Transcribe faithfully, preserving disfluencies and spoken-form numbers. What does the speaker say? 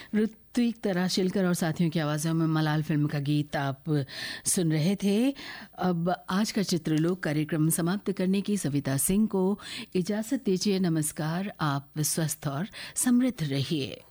ऋत्विक तराशिलकर और साथियों की आवाज़ों में मलाल फिल्म का गीत आप सुन रहे थे। अब आज का चित्रलोक कार्यक्रम समाप्त करने की सविता सिंह को इजाज़त दीजिए। नमस्कार, आप स्वस्थ और समृद्ध रहिए।